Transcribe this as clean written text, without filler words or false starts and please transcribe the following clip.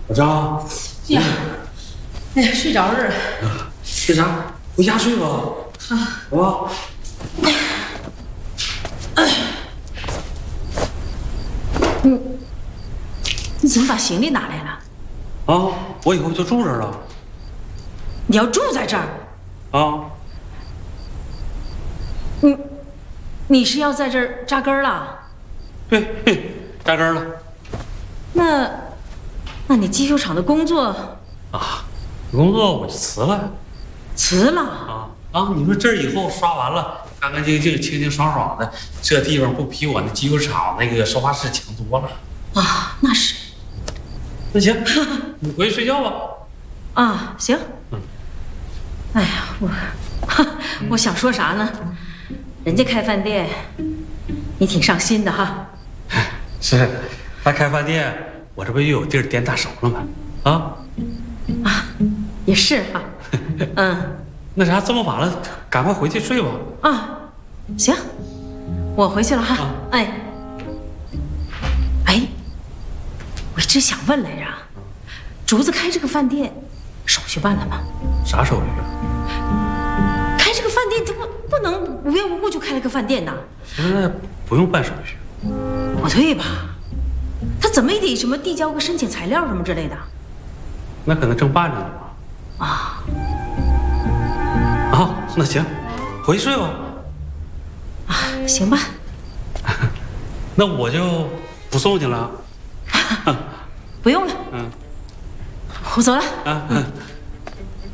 老张， 呀，哎呀，睡着了。 睡啥？回家睡吧。好吧。 你怎么把行李拿来了？ 啊，我以后就住这儿了。 你要住在这儿？ 啊。 你是要在这儿扎根了？ 对，扎根了。 那你机修厂的工作啊，工作我就辞了。 辞了？ 你说这儿以后刷完了，干干净净、清清爽爽的，这地方不比我那机修厂那个收发室强多了。 啊，那是。 那行，你回去睡觉吧。 啊，行。哎呀，我想说啥呢？人家开饭店，你挺上心的哈。 是，他开饭店，我这不又有地儿掂大手了吗？ 也是哈。 那啥，这么晚了，赶快回去睡吧。 行，我回去了哈。哎，我一直想问来着，竹子开这个饭店，手续办了吗？ 啥手续？ 开这个饭店，他不能无缘无故就开了个饭店呐。 现在不用办手续。 不对吧？他怎么也得什么递交个申请材料什么之类的。 那可能正办着呢吧。那行，回去睡吧。 行吧。 那我就不送去了。 不用了。我走了。